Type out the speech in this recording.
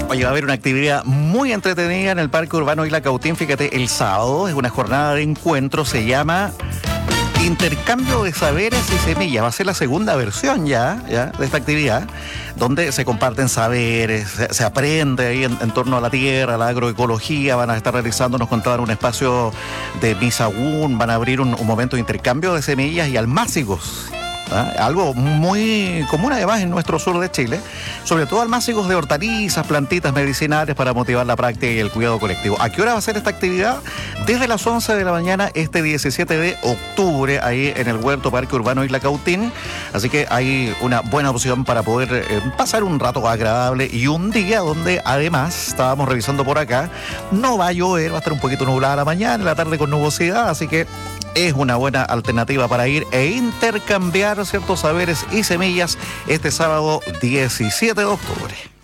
Oye, va a haber una actividad muy entretenida en el Parque Urbano Isla Cautín. Fíjate, el sábado es una jornada de encuentro, se llama Intercambio de Saberes y Semillas. Va a ser la segunda versión ya de esta actividad, donde se comparten saberes, se aprende ahí en torno a la tierra, a la agroecología. Van a estar realizando, nos contaban, un espacio de misagún, van a abrir un momento de intercambio de semillas y almácigos. Algo muy común además en nuestro sur de Chile, sobre todo almácigos de hortalizas, plantitas medicinales para motivar la práctica y el cuidado colectivo. ¿A qué hora va a ser esta actividad? Desde las 11 de la mañana este 17 de octubre, ahí en el Huerto Parque Urbano Isla Cautín. Así que hay una buena opción para poder pasar un rato agradable y un día donde además, estábamos revisando por acá, no va a llover, va a estar un poquito nublada la mañana, en la tarde con nubosidad, así que es una buena alternativa para ir e intercambiar ciertos saberes y semillas este sábado 17 de octubre.